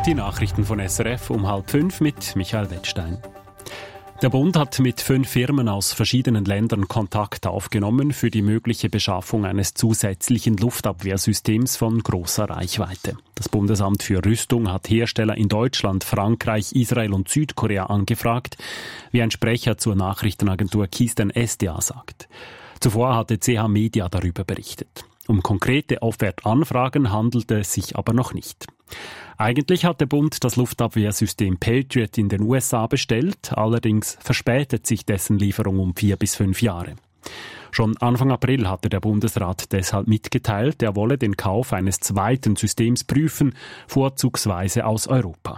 Die Nachrichten von SRF um 4:30 mit Michael Wettstein. Der Bund hat mit 5 Firmen aus verschiedenen Ländern Kontakt aufgenommen für die mögliche Beschaffung eines zusätzlichen Luftabwehrsystems von großer Reichweite. Das Bundesamt für Rüstung hat Hersteller in Deutschland, Frankreich, Israel und Südkorea angefragt, wie ein Sprecher zur Nachrichtenagentur Keystone SDA sagt. Zuvor hatte CH Media darüber berichtet. Um konkrete Offertanfragen handelte es sich aber noch nicht. Eigentlich hat der Bund das Luftabwehrsystem Patriot in den USA bestellt, allerdings verspätet sich dessen Lieferung um 4 bis 5 Jahre. Schon Anfang April hatte der Bundesrat deshalb mitgeteilt, er wolle den Kauf eines zweiten Systems prüfen, vorzugsweise aus Europa.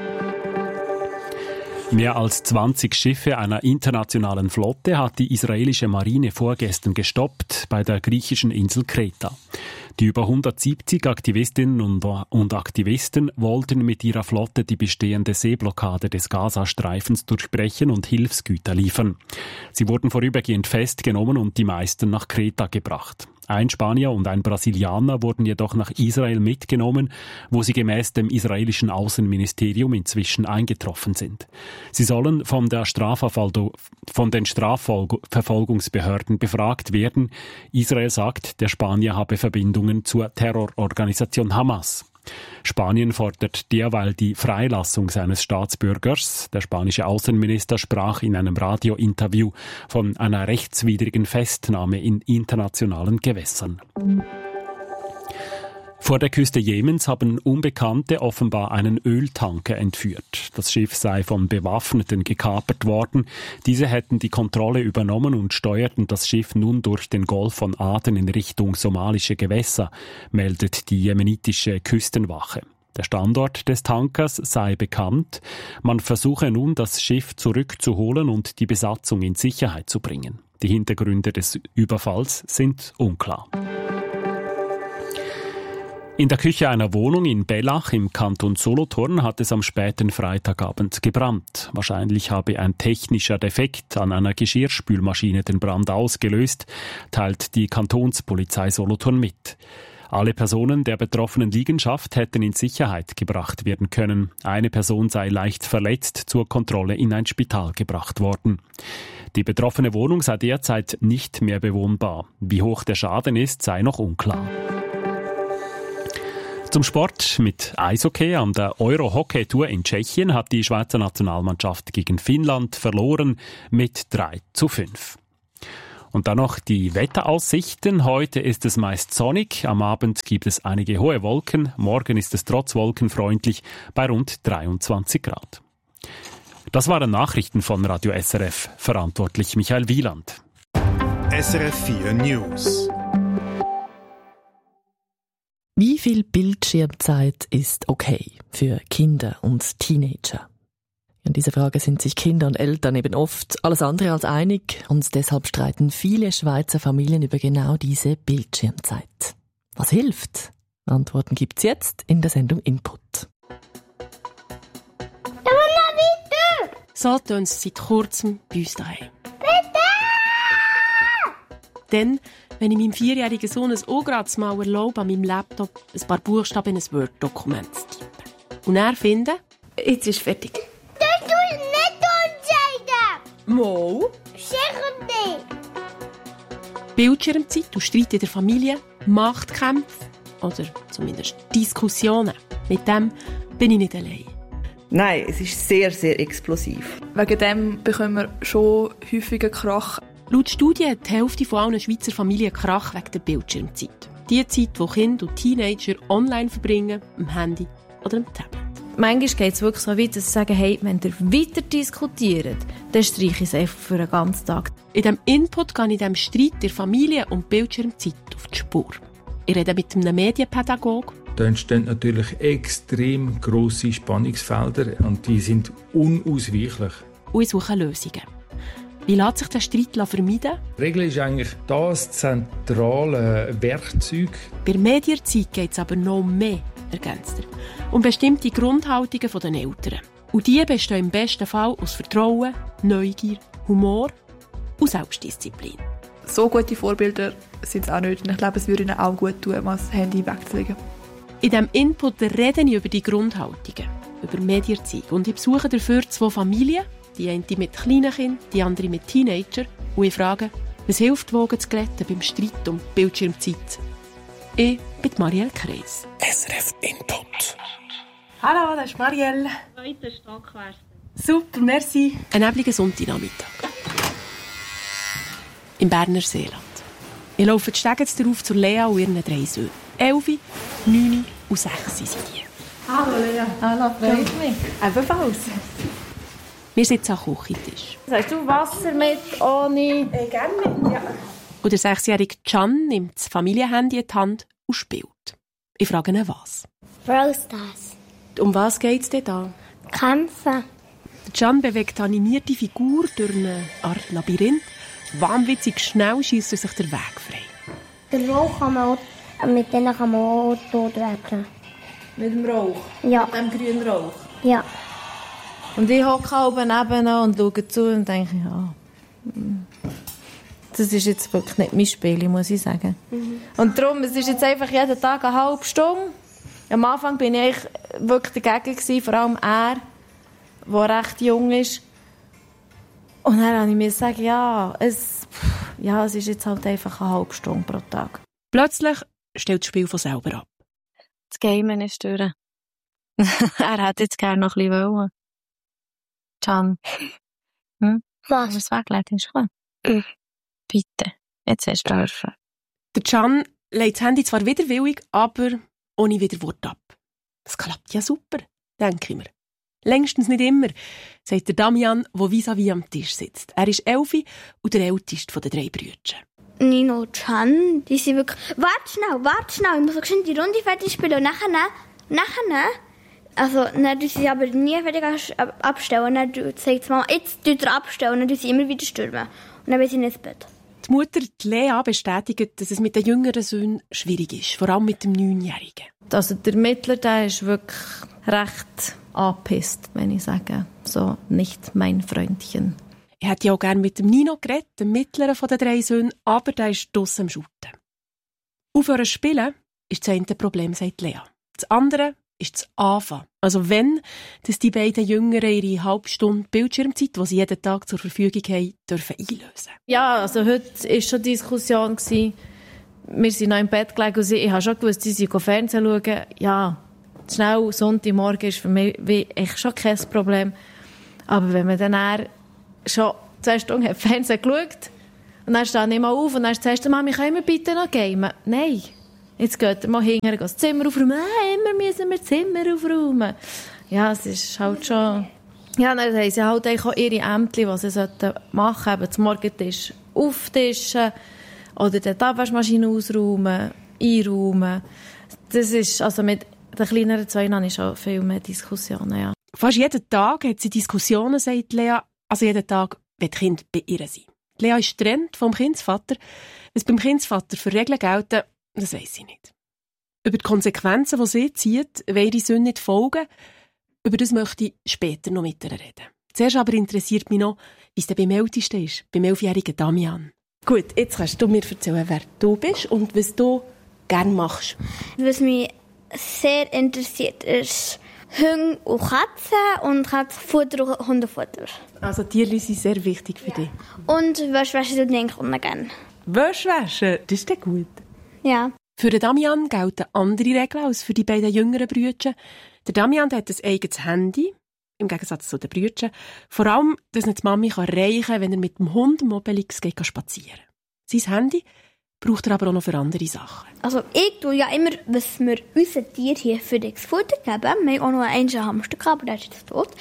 Mehr als 20 Schiffe einer internationalen Flotte hat die israelische Marine vorgestern gestoppt bei der griechischen Insel Kreta. Die über 170 Aktivistinnen und Aktivisten wollten mit ihrer Flotte die bestehende Seeblockade des Gazastreifens durchbrechen und Hilfsgüter liefern. Sie wurden vorübergehend festgenommen und die meisten nach Kreta gebracht. Ein Spanier und ein Brasilianer wurden jedoch nach Israel mitgenommen, wo sie gemäß dem israelischen Außenministerium inzwischen eingetroffen sind. Sie sollen von den Strafverfolgungsbehörden befragt werden. Israel sagt, der Spanier habe Verbindungen zur Terrororganisation Hamas. Spanien fordert derweil die Freilassung seines Staatsbürgers. Der spanische Außenminister sprach in einem Radiointerview von einer rechtswidrigen Festnahme in internationalen Gewässern. Vor der Küste Jemens haben Unbekannte offenbar einen Öltanker entführt. Das Schiff sei von Bewaffneten gekapert worden. Diese hätten die Kontrolle übernommen und steuerten das Schiff nun durch den Golf von Aden in Richtung somalische Gewässer, meldet die jemenitische Küstenwache. Der Standort des Tankers sei bekannt. Man versuche nun, das Schiff zurückzuholen und die Besatzung in Sicherheit zu bringen. Die Hintergründe des Überfalls sind unklar. In der Küche einer Wohnung in Bellach im Kanton Solothurn hat es am späten Freitagabend gebrannt. Wahrscheinlich habe ein technischer Defekt an einer Geschirrspülmaschine den Brand ausgelöst, teilt die Kantonspolizei Solothurn mit. Alle Personen der betroffenen Liegenschaft hätten in Sicherheit gebracht werden können. Eine Person sei leicht verletzt zur Kontrolle in ein Spital gebracht worden. Die betroffene Wohnung sei derzeit nicht mehr bewohnbar. Wie hoch der Schaden ist, sei noch unklar. Zum Sport mit Eishockey. An der Euro-Hockey-Tour in Tschechien hat die Schweizer Nationalmannschaft gegen Finnland verloren mit 3:5. Und dann noch die Wetteraussichten. Heute ist es meist sonnig, am Abend gibt es einige hohe Wolken, morgen ist es trotz Wolken freundlich bei rund 23 Grad. Das waren Nachrichten von Radio SRF, verantwortlich Michael Wieland. SRF 4 News. Wie viel Bildschirmzeit ist okay für Kinder und Teenager? An dieser Frage sind sich Kinder und Eltern eben oft alles andere als einig und deshalb streiten viele Schweizer Familien über genau diese Bildschirmzeit. Was hilft? Antworten gibt's jetzt in der Sendung Input. So tun sie seit kurzem bei uns daheim. Dann, wenn ich meinem 4-jährigen Sohn ein angerades Mal erlaube, an meinem Laptop ein paar Buchstaben in ein Word-Dokument zu tippen. Und er findet, jetzt ist fertig. Das tust du nicht entscheiden! Mo? Sicher nicht! Bildschirmzeit und Streit in der Familie, Machtkämpfe oder zumindest Diskussionen. Mit dem bin ich nicht allein. Nein, es ist sehr, sehr explosiv. Wegen dem bekommen wir schon häufiger Krach. Laut Studien hat die Hälfte von allen Schweizer Familien Krach wegen der Bildschirmzeit. Die Zeit, die Kinder und Teenager online verbringen, am Handy oder am Tablet. Manchmal geht es wirklich so weit, dass sie sagen, hey, wenn ihr weiter diskutiert, dann streiche ich es einfach für einen ganzen Tag. In diesem Input gehe ich dem Streit der Familie und Bildschirmzeit auf die Spur. Ich rede mit einem Medienpädagogen. Da entstehen natürlich extrem grosse Spannungsfelder und die sind unausweichlich. Und ich suche Lösungen. Wie lässt sich der Streit vermeiden? Die Regel ist eigentlich das zentrale Werkzeug. Bei der Medienzeit geht es aber noch mehr, ergänzt er, um bestimmte Grundhaltungen der Eltern. Und die bestehen im besten Fall aus Vertrauen, Neugier, Humor und Selbstdisziplin. So gute Vorbilder sind es auch nicht. Und ich glaube, es würde ihnen auch gut tun, mal das Handy wegzulegen. In diesem Input rede ich über die Grundhaltungen. über Medienzeug und ich besuche dafür 2 Familien, die eine mit kleinen Kindern, die andere mit Teenagern, und ich frage, was hilft, Wogen zu glätten beim Streit um Bildschirmzeit? Ich bin Marielle Kreis. SRF Input. Hallo, das ist Marielle. 2. Stock wär's. Super, merci. Ein nebliger Sonntagnachmittag. Im Berner Seeland. Ich laufe die Stege darauf zu Lea und ihren 3 Söhnen. 11, 9 und 6 sind die. Hallo Lea. Hallo, freut mich. Ebenfalls. Wir sitzen am Küchentisch. Hast du Wasser mit, ohne? Gerne mit, ja. Und der 6-jährige Can nimmt das Familienhandy in die Hand und spielt. Ich frage ihn, was. Brawl Stars. Um was geht es denn da? Kämpfen. Der Can bewegt eine animierte Figur durch eine Art Labyrinth. Wahnwitzig schnell schiesst er sich den Weg frei. Den Rauch kann man auch, mit denen kann man auch tot wegnehmen. Mit dem Rauch? Ja. Mit dem grünen Rauch? Ja. Und ich hocke oben neben und schaue zu und denke, ja, das ist jetzt wirklich nicht mein Spiel, muss ich sagen. Und darum, es ist jetzt einfach jeden Tag eine halbe Stunde. Am Anfang war ich wirklich dagegen gewesen, vor allem er, der recht jung ist. Und dann habe ich mir gesagt, es ist jetzt halt einfach eine halbe Stunde pro Tag. Plötzlich stellt das Spiel von selber ab. Das Gamen ist durch. Er hätte jetzt gerne noch ein bisschen wollen. Can. Was? Was weggelegt ist, komm. Bitte. Jetzt hast du dürfen. Der Can legt das Handy zwar widerwillig, aber ohne Widerwort ab. Das klappt ja super, denke ich mir. Längstens nicht immer, sagt der Damian, der vis-à-vis am Tisch sitzt. Er ist 11 und der älteste der 3 Brüder. Nino und Can, die sind wirklich... Warte schnell. Ich muss so die Runde fertig spielen und nachher... Also, dann tun sie aber nie fertig abstellen. Und dann sagt die Mama, jetzt tut er abstellen. Und dann tun sie immer wieder stürmen. Und dann will sie nicht ins Bett. Die Mutter, die Lea, bestätigt, dass es mit den jüngeren Söhnen schwierig ist. Vor allem mit dem 9-Jährigen. Also der Mittler, der ist wirklich recht angepisst, wenn ich sage. So, nicht mein Freundchen. Ich hätte ja auch gerne mit dem Nino geredet, dem mittleren von den 3 Söhnen, aber der ist draussen am Schauten. Aufhören spielen ist das eine Problem, sagt Lea. Das andere ist das Anfangen. Also wenn, dass die beiden Jüngeren ihre halbe Stunde Bildschirmzeit, die sie jeden Tag zur Verfügung haben, dürfen einlösen. Ja, also heute war schon Diskussion. Wir sind noch im Bett gelegen und ich habe schon gewusst, sie sind Fernsehen schauen. Ja, schnell Sonntagmorgen ist für mich echt schon kein Problem. Aber wenn man dann schon 2 Stunden Fernsehen geschaut und dann stehe ich mal auf und dann sagst du, Mami, können wir bitte noch gamen? Nein. Jetzt geht er mal hinterher, das Zimmer aufräumen. Immer müssen wir das Zimmer aufräumen. Ja, es ist halt schon... Ja, dann haben sie halt auch ihre Ämter, die sie machen sollten. Eben zum Morgentisch auftischen oder die Abwaschmaschine ausräumen, einräumen. Das ist, also mit den kleineren 2 habe ich schon viel mehr Diskussionen, ja. Fast jeden Tag hat sie Diskussionen, sagt Lea. Also jeden Tag wird das Kind bei ihr sein. Lea ist getrennt vom Kindsvater. Was beim Kindsvater für Regeln gelten, das weiss sie nicht. Über die Konsequenzen, die sie zieht, will ihre Söhne nicht folgen. Über das möchte ich später noch mit ihr reden. Zuerst aber interessiert mich noch, wie es beim Ältesten ist, beim 11-jährigen Damian. Gut, jetzt kannst du mir erzählen, wer du bist und was du gerne machst. Was mich sehr interessiert, ist Hunde und Katzen und Katzenfutter und Hundefutter. Also Tiere sind sehr wichtig für dich. Und Wäsche tue ich eigentlich auch gerne. Wäsche waschen, das ist ja gut. Ja. Für den Damian gelten andere Regeln als für die beiden jüngeren Brüder. Der Damian hat ein eigenes Handy, im Gegensatz zu den Brüdern. Vor allem, dass ihn die Mami erreichen kann, wenn er mit dem Hund Mobilix spazieren geht. Sein Handy braucht er aber auch noch für andere Sachen. Also ich tue ja immer, was wir unseren Tieren hier für das Futter geben. Wir haben auch noch einen Hamster gehabt, aber der ist jetzt tot.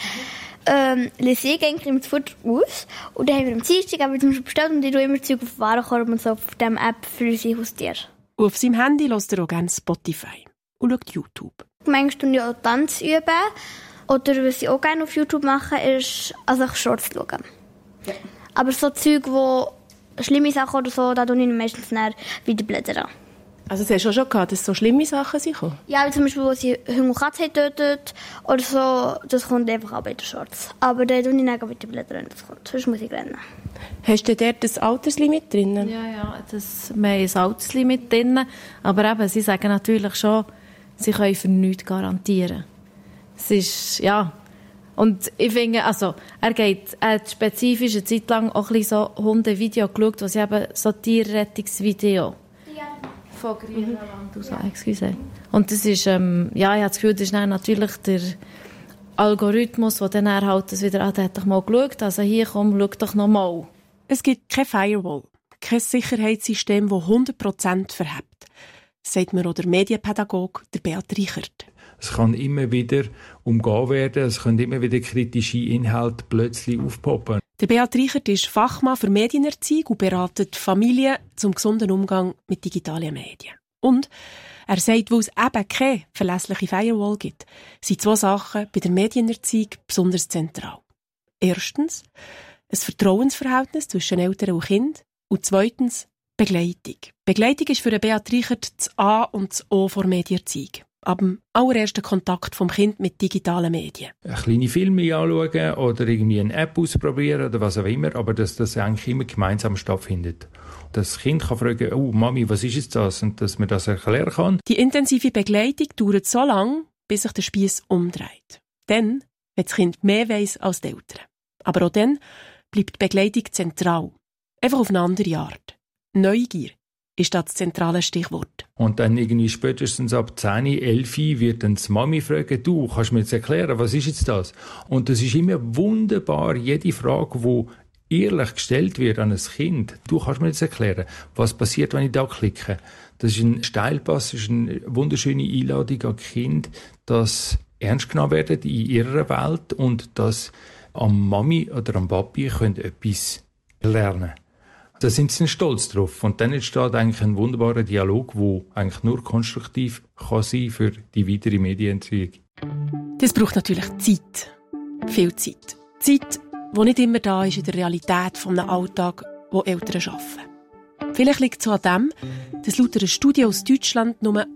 Lese ich eigentlich immer das Futter aus. Und dann haben wir am Dienstag zum Beispiel bestellt und ich tue immer Zeug auf Warenkorb und so auf dieser App für unsere Haustiere. Und auf seinem Handy hört er auch gerne Spotify und schaut YouTube. Manchmal übe ich auch Tanz üben. Oder was ich auch gerne auf YouTube mache, ist also Shorts schauen. Ja. Aber so Zeug, wo schlimme Sachen oder so, da tue ich meistens wieder blättern. Also das hast du auch schon gehabt, dass so schlimme Sachen sind? Ja, wie zum Beispiel, wo sie Hunde und Katzen tötet oder so, das kommt einfach auch bei den Shorts. Aber dann tue ich dann wieder blättern, wenn das kommt. Sonst muss ich rennen. Hast du dort das Alterslimit drin? Ja, wir haben ein Alterslimit drin. Aber eben, sie sagen natürlich schon, sie können für nichts garantieren. Es ist, ja. Und ich finde, also, er hat spezifisch eine Zeit lang auch ein bisschen so Hundevideo geschaut, wo sie eben so Tierrettungsvideo von Griechenland aus. Excuse. Und das ist, ja, ich habe das Gefühl, das ist dann natürlich der Algorithmus, der dann halt das wieder, der hat doch mal geschaut, also hier, komm, schau doch noch mal. Es gibt keine Firewall, kein Sicherheitssystem, das 100% verhebt, sagt mir auch der Medienpädagoge, der Beat Reichert. Es kann immer wieder umgehen werden, es können immer wieder kritische Inhalte plötzlich aufpoppen. Der Beat Reichert ist Fachmann für Medienerziehung und beratet Familien zum gesunden Umgang mit digitalen Medien. Und er sagt, weil es eben keine verlässliche Firewall gibt, sind 2 Sachen bei der Medienerziehung besonders zentral. Erstens, ein Vertrauensverhältnis zwischen Eltern und Kind. Und zweitens, Begleitung. Begleitung ist für den Beat Reichert das A und das O der Medienerziehung. Ab dem allerersten Kontakt vom Kind mit digitalen Medien. Kleine Filme anschauen oder irgendwie eine App ausprobieren oder was auch immer, aber dass das eigentlich immer gemeinsam stattfindet. Das Kind kann fragen, oh Mami, was ist jetzt das? Und dass man das erklären kann. Die intensive Begleitung dauert so lange, bis sich der Spiess umdreht. Dann, wenn das Kind mehr weiss als die Eltern. Aber auch dann bleibt die Begleitung zentral. Einfach auf eine andere Art. Neugier ist das zentrale Stichwort. Und dann irgendwie spätestens ab 10, 11 wird dann die Mami fragen, du, kannst mir jetzt erklären, was ist jetzt das? Und das ist immer wunderbar, jede Frage, die ehrlich gestellt wird an ein Kind. Du kannst mir jetzt erklären, was passiert, wenn ich da klicke. Das ist ein Steilpass, das ist eine wunderschöne Einladung an Kind, dass ernst genommen werden in ihrer Welt und dass am Mami oder am Papi können etwas lernen. Da sind sie stolz drauf. Und dann entsteht eigentlich ein wunderbarer Dialog, der eigentlich nur konstruktiv kann sein für die weitere Medienentwicklung. Das braucht natürlich Zeit. Viel Zeit. Zeit, die nicht immer da ist in der Realität von einem Alltag, wo Eltern arbeiten. Vielleicht liegt es so an dem, dass laut einer Studie aus Deutschland nur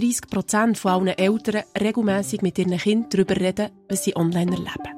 38% von allen Eltern regelmässig mit ihren Kindern darüber reden, was sie online erleben.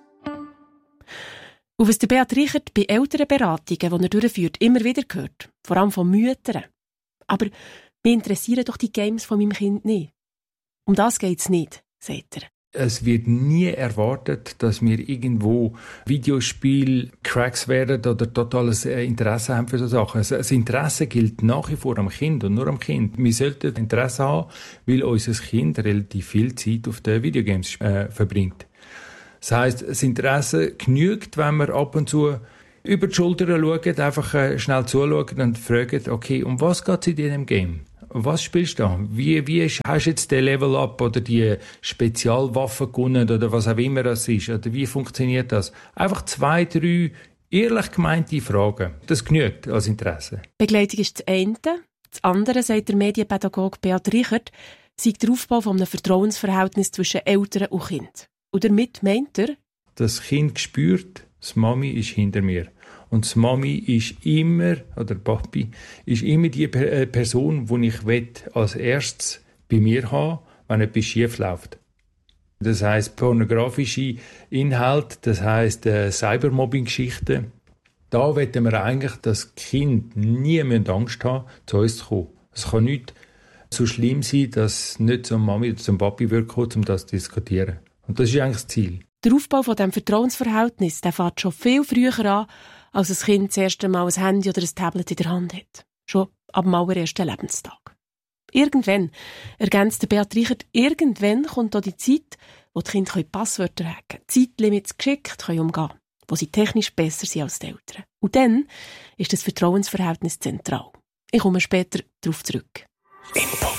Und was der Beat Reichert bei Elternberatungen, die er durchführt, immer wieder hört, vor allem von Müttern. Aber mich interessieren doch die Games von meinem Kind nicht. Um das geht es nicht, sagt er. Es wird nie erwartet, dass wir irgendwo Videospiel-Cracks werden oder totales Interesse haben für so Sachen. Das Interesse gilt nach wie vor am Kind und nur am Kind. Wir sollten Interesse haben, weil unser Kind relativ viel Zeit auf den Videogames verbringt. Das heisst, das Interesse genügt, wenn wir ab und zu über die Schulter schauen, einfach schnell zuschauen und fragen, okay, um was geht es in diesem Game? Was spielst du da? Wie hast du jetzt den Level-Up oder die Spezialwaffe gewonnen oder was auch immer das ist? Oder wie funktioniert das? Einfach 2, 3 ehrlich gemeinte Fragen. Das genügt als Interesse. Begleitung ist das eine. Das andere, sagt der Medienpädagoge Beat Reichert, sei der Aufbau von einem Vertrauensverhältnis zwischen Eltern und Kind. Und damit meint er, das Kind spürt, das Mami ist hinter mir. Und das Mami ist immer, oder Papi, ist immer die Person, die ich als erstes bei mir haben, wenn etwas schief läuft. Das heisst, pornografische Inhalte, das heisst, Cybermobbing-Geschichten. Da wollen wir eigentlich, dass Kind nie Angst haben, zu uns zu kommen. Es kann nicht so schlimm sein, dass nicht zum Mami oder zum Papi wird kommen, um das zu diskutieren. Und das ist eigentlich das Ziel. Der Aufbau von diesem Vertrauensverhältnis, der fängt schon viel früher an, als ein Kind das erste Mal ein Handy oder ein Tablet in der Hand hat. Schon ab dem allerersten Lebenstag. Irgendwann, ergänzt der Beat Reichert, irgendwann kommt auch die Zeit, wo die Kinder Passwörter hacken, Zeitlimits geschickt umgehen können, wo sie technisch besser sind als die Eltern. Und dann ist das Vertrauensverhältnis zentral. Ich komme später darauf zurück. Input.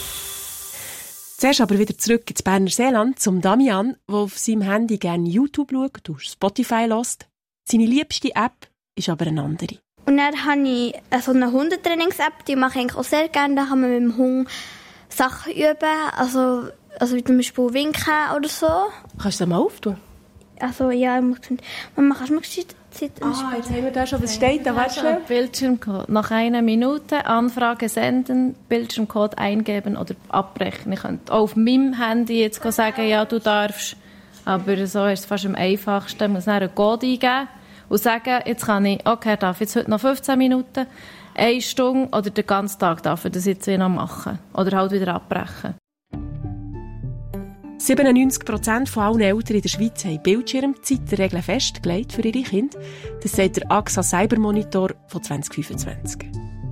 Zuerst aber wieder zurück ins Berner Seeland zum Damian, der auf seinem Handy gerne YouTube schaut und Spotify hört. Seine liebste App ist aber eine andere. Und dann habe ich so eine Hundetrainings-App, die mache ich eigentlich auch sehr gerne. Da kann man mit dem Hund Sachen üben, also wie zum Beispiel winken oder so. Kannst du das mal auftun? Also ja, Mama, kannst du mir Zeit jetzt haben wir da schon, was steht da? Warte schnell. Bildschirmcode. Nach 1 Minute Anfrage senden, Bildschirmcode eingeben oder abbrechen. Ich könnte auch auf meinem Handy jetzt sagen, ja, du darfst. Aber so ist es fast am einfachsten. Ich muss dann einen Code eingeben und sagen, jetzt kann ich, okay, darf jetzt heute noch 15 Minuten, 1 Stunde oder den ganzen Tag darf ich das jetzt noch machen. Oder halt wieder abbrechen. 97% von allen Eltern in der Schweiz haben Bildschirmzeitregeln festgelegt für ihre Kinder. Das sagt der AXA Cybermonitor von 2025.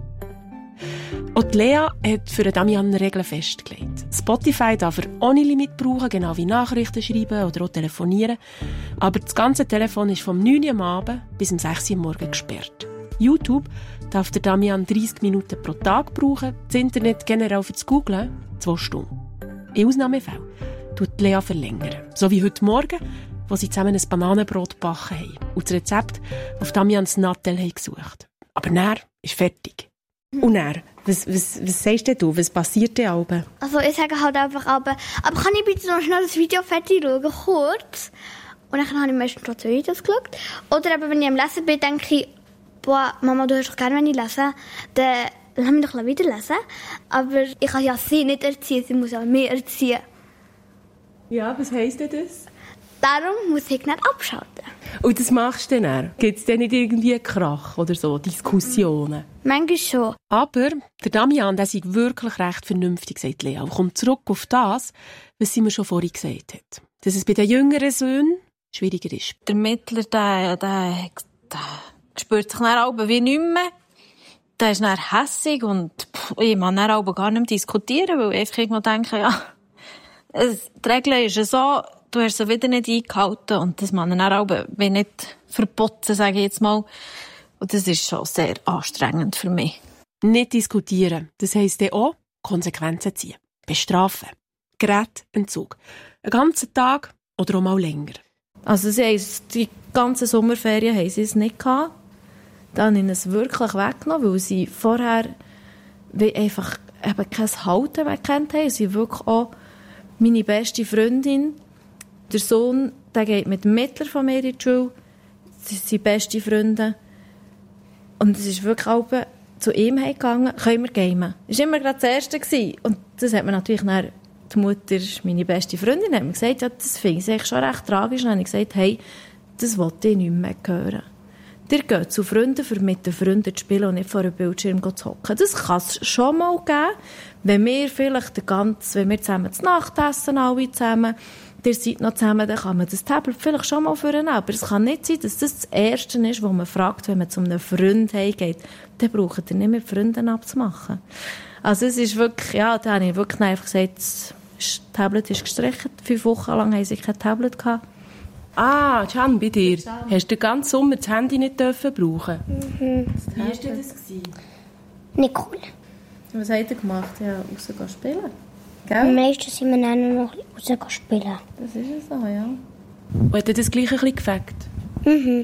Auch die Lea hat für Damian Regeln festgelegt. Spotify darf er ohne Limit brauchen, genau wie Nachrichten schreiben oder auch telefonieren. Aber das ganze Telefon ist vom 9 Uhr am Abend bis um 6 Uhr am Morgen gesperrt. YouTube darf der Damian 30 Minuten pro Tag brauchen, das Internet generell für das Googlen 2 Stunden. In Ausnahmefällen tut Lea verlängern. So wie heute Morgen, wo sie zusammen ein Bananenbrot gebacken haben und das Rezept auf Damians Nattel haben gesucht. Aber dann ist fertig. Und dann, was sagst du? Was passiert denn oben? Also ich sage halt einfach, aber kann ich bitte noch schnell das Video fertig schauen, kurz? Und dann habe ich meistens schon 2 Videos geschaut. Oder eben, wenn ich am Lesen bin, denke ich, boah, Mama, du hast doch gerne, wenn ich lese, dann lass mich doch wieder lesen. Aber ich kann ja sie nicht erziehen, sie muss ja mich erziehen. Ja, was heisst denn das? Darum muss ich nicht abschalten. Und das machst du dann? Gibt es denn nicht irgendwie einen Krach oder so, Diskussionen? Manchmal schon. Aber der Damian, der ist wirklich recht vernünftig, sagt Lea, und kommt zurück auf das, was sie mir schon vorhin gesagt hat. Dass es bei den jüngeren Söhnen schwieriger ist. Der Mittler, der spürt sich dann aber wie nicht mehr. Der ist dann hässig und ich kann dann aber gar nicht mehr diskutieren, weil ich einfach irgendwo denke, ja, die Regel ist ja so, du hast sie wieder nicht eingehalten und das man dann aber nicht verboten, sage ich jetzt mal. Und das ist schon sehr anstrengend für mich. Nicht diskutieren, das heisst dann auch Konsequenzen ziehen. Bestrafen. Gerätentzug. Einen ganzen Tag oder auch mal länger. Also die ganzen Sommerferien haben sie es nicht gehabt. Dann haben sie es wirklich weggenommen, weil sie vorher einfach eben kein Halten weggekannt haben. Sie wirklich auch meine beste Freundin. Der Sohn, der geht mit dem Mittler von mir in die Schule. Sie sind beste Freunde. Und es ist wirklich auch zu ihm gegangen, können wir gamen. Das war immer gerade das Erste gewesen. Und das hat mir natürlich dann, die Mutter, meine beste Freundin, hat mir gesagt, ja, das finde ich eigentlich schon recht tragisch. Und dann habe ich gesagt, hey, das wollte ich nicht mehr hören. Ihr geht zu Freunden, um mit den Freunden zu spielen und nicht vor einem Bildschirm zu hocken. Das kann es schon mal geben, wenn wir vielleicht wenn wir zusammen zu Nacht essen, alle zusammen, ihr seid noch zusammen, dann kann man das Tablet vielleicht schon mal vornehmen. Aber es kann nicht sein, dass das Erste ist, was man fragt, wenn man zu einem Freund heimgeht. Dann braucht ihr nicht mit Freunden abzumachen. Also es ist wirklich, ja, da habe ich wirklich einfach gesagt, das Tablet ist gestrichen. 5 Wochen lang haben sie kein Tablet gehabt. Ah, Can, bei dir. Hast du den ganzen Sommer das Handy nicht brauchen? Mhm. Wie war das? Nicht cool. Was habt ihr gemacht? Ja, rausgehen spielen. Gell? Am meisten sind wir dann noch rausgehen spielen. Das ist ja so, ja. Und hat dir das gleich ein bisschen gefällt? Mhm.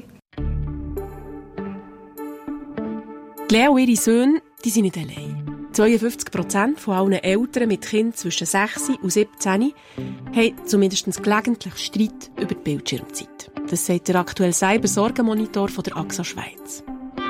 Lea und ihre Söhne, die sind nicht allein. 52% von allen Eltern mit Kindern zwischen 6 und 17 haben zumindest gelegentlich Streit über die Bildschirmzeit. Das sagt der aktuelle Cybersorgenmonitor von der AXA Schweiz.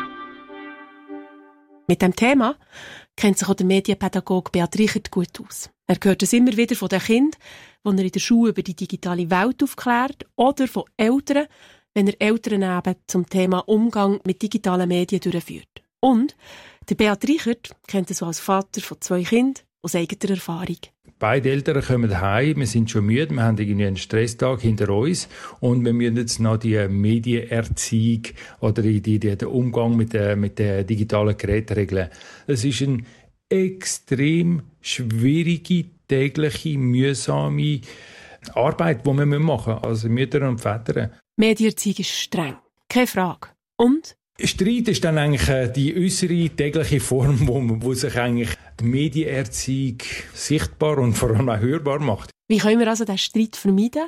Mit dem Thema kennt sich auch der Medienpädagoge Beat Richert gut aus. Er hört es immer wieder von den Kindern, wenn er in der Schule über die digitale Welt aufklärt, oder von Eltern, wenn er Eltern eben zum Thema Umgang mit digitalen Medien durchführt. Und der Beat Richert kennt es als Vater von 2 Kindern aus eigener Erfahrung. Beide Eltern kommen heim, wir sind schon müde, wir haben irgendwie einen Stresstag hinter uns und wir müssen jetzt noch die Medienerziehung oder den Umgang mit den digitalen Geräten regeln. Es ist eine extrem schwierige, tägliche, mühsame Arbeit, die wir machen müssen, also Mütter und Väter. Medienerziehung ist streng, keine Frage. Und? Streit ist dann eigentlich die äußere tägliche Form, wo sich eigentlich die Medienerziehung sichtbar und vor allem auch hörbar macht. Wie können wir also diesen Streit vermeiden?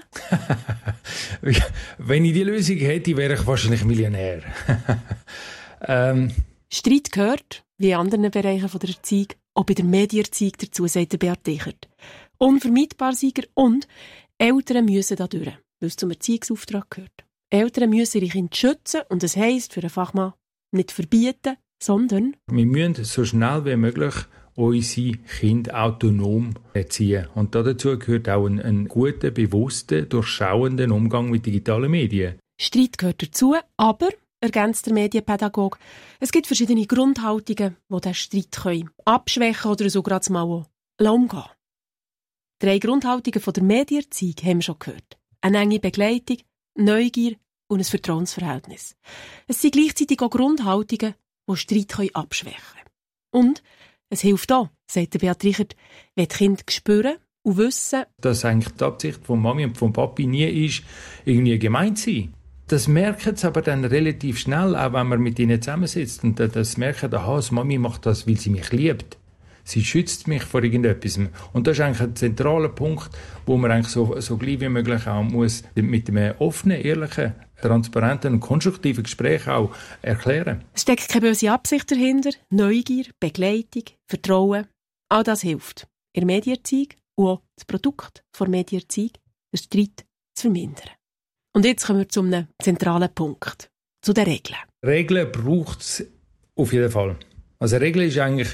Wenn ich die Lösung hätte, wäre ich wahrscheinlich Millionär. Streit gehört, wie in anderen Bereichen der Erziehung, auch bei der Medienerziehung dazu, sagt der Beat Richert. Unvermeidbar sei er und Eltern müssen da durch, weil es zum Erziehungsauftrag gehört. Eltern müssen ihre Kinder schützen und das heisst für einen Fachmann nicht verbieten, sondern wir müssen so schnell wie möglich unsere Kinder autonom erziehen. Und dazu gehört auch ein guter, bewusster, durchschauender Umgang mit digitalen Medien. Streit gehört dazu, aber, ergänzt der Medienpädagoge, es gibt verschiedene Grundhaltungen, die diesen Streit abschwächen können oder sogar mal umgehen. 3 Grundhaltungen von der Medienerziehung haben wir schon gehört. Eine enge Begleitung, Neugier und ein Vertrauensverhältnis. Es sind gleichzeitig auch Grundhaltungen, die Streit abschwächen können. Und es hilft auch, sagt Beat Reichert, wenn die Kinder spüren und wissen, dass eigentlich die Absicht von Mami und von Papi nie ist, irgendwie gemein zu sein. Das merken sie aber dann relativ schnell, auch wenn man mit ihnen zusammensitzt. Und das merken, aha, Mami macht das, weil sie mich liebt. Sie schützt mich vor irgendetwas. Und das ist eigentlich ein zentraler Punkt, wo man eigentlich so gleich wie möglich auch muss mit einem offenen, ehrlichen, transparenten und konstruktiven Gespräch auch erklären. Es steckt keine böse Absicht dahinter. Neugier, Begleitung, Vertrauen. All das hilft. In der Medienerziehung und auch das Produkt der Medienerziehung, den Streit zu vermindern. Und jetzt kommen wir zu einem zentralen Punkt. Zu den Regeln. Regeln braucht es auf jeden Fall. Also Regeln ist eigentlich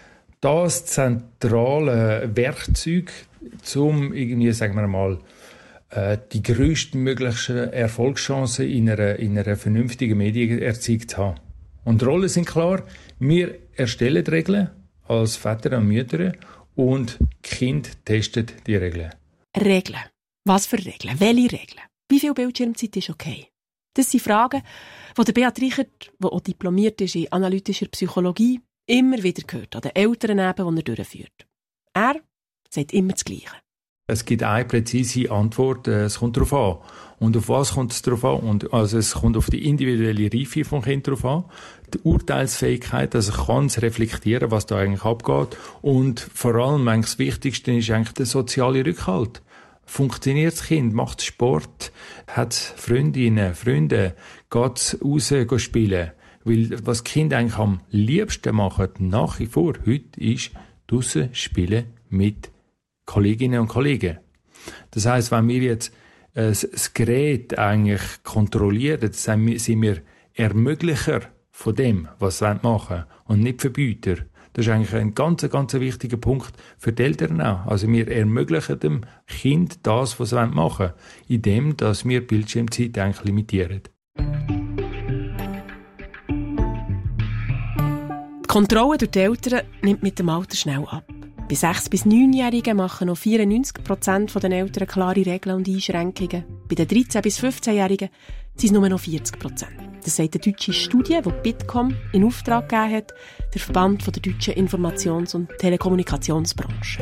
das zentrale Werkzeug, um irgendwie, sagen wir mal, die grösstmöglichen Erfolgschancen in einer vernünftigen Medienerziehung zu haben. Und die Rollen sind klar. Wir erstellen die Regeln als Väter und Mütter und die Kinder testen die Regeln. Regeln. Was für Regeln? Welche Regeln? Wie viel Bildschirmzeit ist okay? Das sind Fragen, die der Beat Reichert, der auch diplomiert ist in analytischer Psychologie, immer wieder gehört, an den Eltern eben, die er durchführt. Er sagt immer das Gleiche. Es gibt eine präzise Antwort, es kommt darauf an. Und auf was kommt es darauf an? Also es kommt auf die individuelle Reife vom Kind darauf an, die Urteilsfähigkeit, also kann es reflektieren, was da eigentlich abgeht. Und vor allem eigentlich das Wichtigste ist eigentlich der soziale Rückhalt. Funktioniert das Kind, macht Sport, hat Freundinnen, Freunde, geht raus spielen. Weil was die Kinder eigentlich am liebsten machen, nach wie vor heute, ist draussen spielen mit Kolleginnen und Kollegen. Das heisst, wenn wir jetzt das Gerät eigentlich kontrollieren, dann sind wir Ermöglicher von dem, was sie machen wollen, und nicht Verbieter. Das ist eigentlich ein ganz wichtiger Punkt für die Eltern auch. Also wir ermöglichen dem Kind das, was sie machen wollen, indem dass wir Bildschirmzeit eigentlich limitieren. Die Kontrolle durch die Eltern nimmt mit dem Alter schnell ab. Bei 6- bis 9-Jährigen machen noch 94% der Eltern klare Regeln und Einschränkungen. Bei den 13- bis 15-Jährigen sind es nur noch 40%. Das sagt eine deutsche Studie, die Bitkom in Auftrag gegeben hat, der Verband der deutschen Informations- und Telekommunikationsbranche.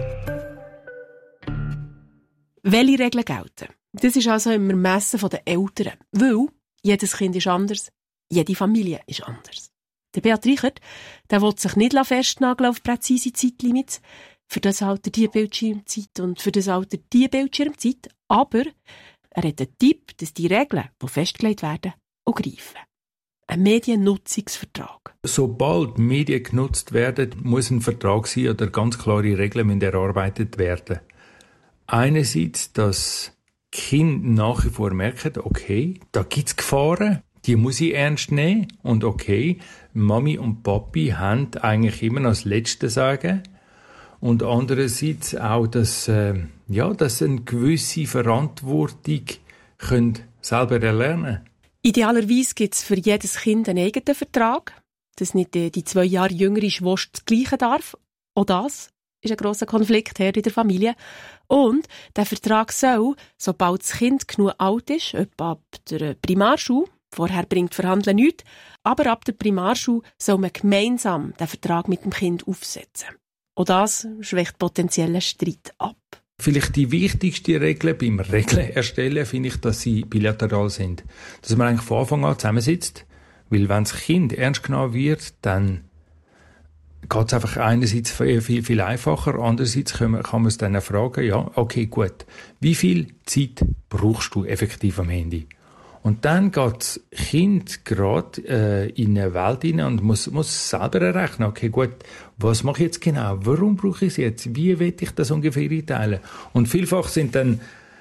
Welche Regeln gelten? Das ist also im Ermessen der Eltern, weil jedes Kind ist anders, jede Familie ist anders. Der Beat Reichert, der will sich nicht festnageln auf präzise Zeitlimits, für das Alter die Bildschirmzeit und für das Alter die Bildschirmzeit, aber er hat einen Tipp, dass die Regeln, die festgelegt werden, auch greifen. Ein Mediennutzungsvertrag. Sobald Medien genutzt werden, muss ein Vertrag sein oder ganz klare Regeln müssen erarbeitet werden. Einerseits, dass Kinder nach wie vor merken, okay, da gibt es Gefahren, die muss ich ernst nehmen. Und okay, Mami und Papi haben eigentlich immer noch das Letzte sagen. Und andererseits auch, dass eine gewisse Verantwortung selber erlernen. Idealerweise gibt es für jedes Kind einen eigenen Vertrag, dass nicht die 2 Jahre jüngere Schwester das Gleiche darf. Auch das ist ein grosser Konfliktherd in der Familie. Und der Vertrag soll, sobald das Kind genug alt ist, etwa ab der Primarschule, vorher bringt Verhandeln nichts, aber ab der Primarschule soll man gemeinsam den Vertrag mit dem Kind aufsetzen. Auch das schwächt potenziellen Streit ab. Vielleicht die wichtigste Regel beim Regeln erstellen, finde ich, dass sie bilateral sind. Dass man eigentlich von Anfang an zusammensitzt. Weil wenn das Kind ernst genommen wird, dann geht es einfach einerseits viel einfacher, andererseits kann man es dann fragen, ja, okay, gut, wie viel Zeit brauchst du effektiv am Handy? Und dann geht das Kind gerade in eine Welt hinein und muss selber errechnen, okay, gut, was mache ich jetzt genau? Warum brauche ich es jetzt? Wie will ich das ungefähr einteilen? Und vielfach sind dann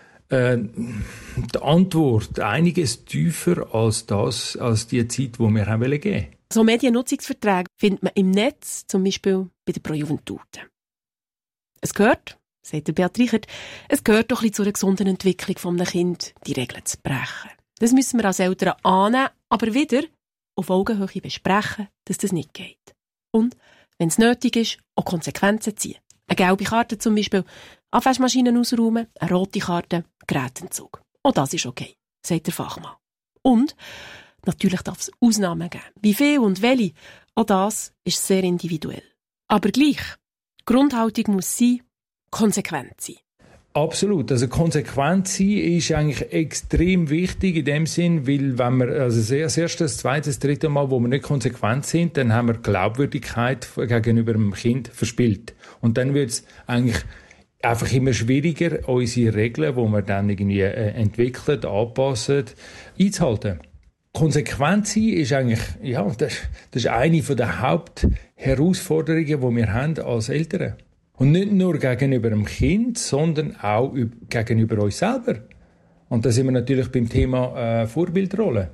die Antwort einiges tiefer als die Zeit, die wir haben geben wollen. So Mediennutzungsverträge findet man im Netz, zum Beispiel bei der Pro Juventute. Es gehört, sagt der Beat Reichert, es gehört doch ein bisschen zu einer gesunden Entwicklung eines Kindes, die Regeln zu brechen. Das müssen wir als Eltern annehmen, aber wieder auf Augenhöhe besprechen, dass das nicht geht. Und, wenn es nötig ist, auch Konsequenzen ziehen. Eine gelbe Karte zum Beispiel, Abwaschmaschinen ausräumen, eine rote Karte, Gerätentzug. Auch das ist okay, sagt der Fachmann. Und natürlich darf es Ausnahmen geben. Wie viel und welche, auch das ist sehr individuell. Aber gleich, die Grundhaltung muss sein, konsequent sein. Absolut. Also konsequent sein ist eigentlich extrem wichtig in dem Sinn, weil wenn wir also das erste, das zweite, das dritte Mal, wo wir nicht konsequent sind, dann haben wir Glaubwürdigkeit gegenüber dem Kind verspielt. Und dann wird es eigentlich einfach immer schwieriger, unsere Regeln, die wir dann irgendwie entwickeln, anpassen, einzuhalten. Konsequent sein ist eigentlich, ja, das ist eine der Hauptherausforderungen, die wir haben als Eltern. Und nicht nur gegenüber dem Kind, sondern auch gegenüber uns selber. Und da sind wir natürlich beim Thema Vorbildrolle.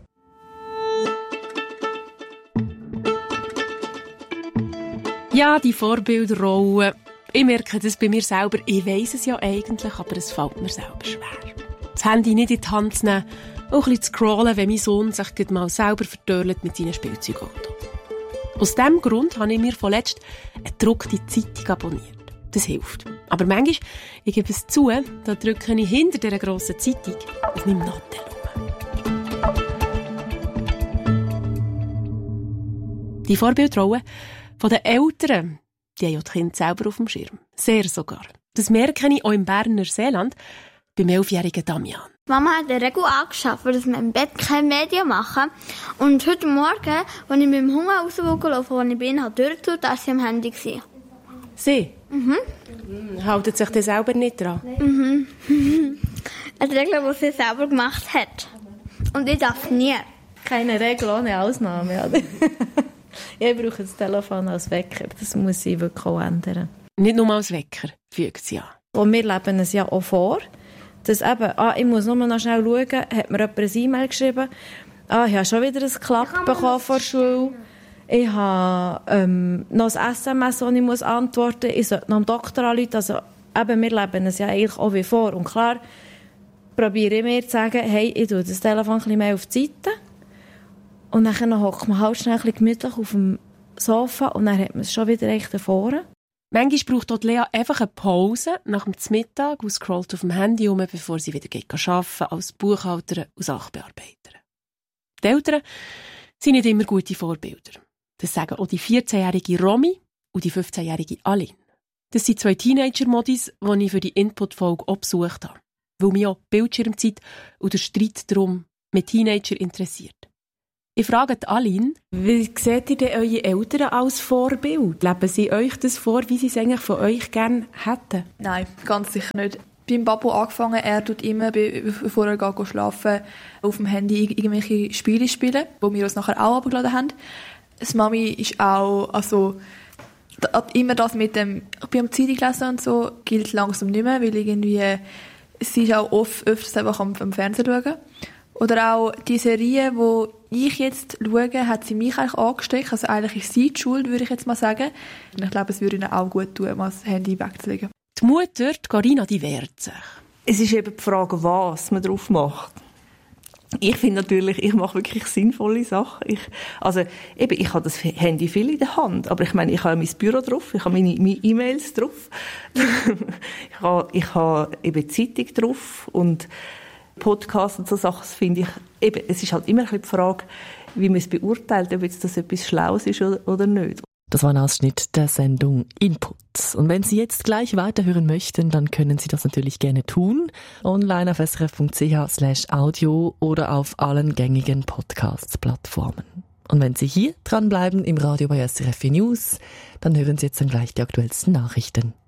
Ja, die Vorbildrolle. Ich merke das bei mir selber. Ich weiss es ja eigentlich, aber es fällt mir selber schwer. Das Handy nicht in die Hand zu nehmen, auch ein bisschen zu scrollen, wenn mein Sohn sich mal selber verdörlt mit seinen Spielzeugautos. Aus diesem Grund habe ich mir vorletzt eine gedruckte Zeitung abonniert. Das hilft. Aber manchmal, ich gebe es zu, da drücke ich hinter dieser grossen Zeitung auf meinem Nattel rum. Die Vorbildrolle der Eltern, die haben ja die Kinder selber auf dem Schirm. Sehr sogar. Das merke ich auch im Berner Seeland beim 11-jährigen Damian. Mama hat eine Regel angeschafft, dass wir im Bett keine Medien machen. Und heute Morgen, als ich mit dem Hunger rausgelaufen wo ich bin, hat die Tür zu, da war sie am Handy. Sie? Mhm. Haltet sich das selber nicht dran? Mhm. Eine Regel, die sie selber gemacht hat. Und ich darf nie. Keine Regel ohne Ausnahme, oder? Ich brauche das Telefon als Wecker. Das muss ich wirklich auch ändern. Nicht nur als Wecker, fügt sie an. Und wir leben es ja auch vor, dass eben, ich muss nur noch schnell schauen, hat mir jemand ein E-Mail geschrieben, ich habe schon wieder ein Klapp bekommen vor der Schule. Ich habe noch ein SMS, das ich antworten muss. Ich sollte noch dem Doktor anrufen. Also, eben, wir leben es ja eigentlich auch wie vor. Und klar, probiere ich mir zu sagen, hey, ich tue das Telefon ein bisschen mehr auf die Seite. Und dann hockt man halt schnell ein bisschen gemütlich auf dem Sofa und dann hat man es schon wieder echt davor. Manchmal braucht dort Lea einfach eine Pause nach dem Mittag und scrollt auf dem Handy rum, bevor sie wieder arbeiten als Buchhalterin und Sachbearbeiterin. Die Eltern sind nicht immer gute Vorbilder. Das sagen auch die 14-jährige Romy und die 15-jährige Aline. Das sind 2 Teenager-Modis, die ich für die Input-Folge auch besucht habe. Weil mich auch die Bildschirmzeit und der Streit darum mit Teenagern interessiert. Ich frage Aline, wie seht ihr denn eure Eltern als Vorbild? Leben sie euch das vor, wie sie es eigentlich von euch gerne hätten? Nein, ganz sicher nicht. Beim Papo angefangen, er tut immer, bevor er geht schlafen, auf dem Handy irgendwelche Spiele spielen, die wir uns nachher auch abgeladen haben. Das Mami ist auch, also, immer das mit dem, ich bin am Zeitung lesen und so, gilt langsam nicht mehr, weil irgendwie, sie ist auch öfters einfach am Fernsehen schauen. Oder auch die Serie, die ich jetzt schaue, hat sie mich eigentlich angesteckt. Also eigentlich ist sie die Schuld, würde ich jetzt mal sagen. Und ich glaube, es würde ihnen auch gut tun, mal das Handy wegzulegen. Die Mutter, die Carina, die wehrt sich. Es ist eben die Frage, was man drauf macht. Ich finde natürlich, ich mache wirklich sinnvolle Sachen. Ich habe das Handy viel in der Hand, aber ich meine, ich habe mein Büro drauf, ich habe meine E-Mails drauf, ich habe eben Zeitung drauf und Podcasts und so Sachen, finde ich, eben, es ist halt immer ein bisschen die Frage, wie man es beurteilt, ob jetzt das etwas Schlaues ist oder nicht. Das war ein Ausschnitt der Sendung Input. Und wenn Sie jetzt gleich weiterhören möchten, dann können Sie das natürlich gerne tun. Online auf srf.ch/audio oder auf allen gängigen Podcast-Plattformen. Und wenn Sie hier dranbleiben im Radio bei SRF News, dann hören Sie jetzt dann gleich die aktuellsten Nachrichten.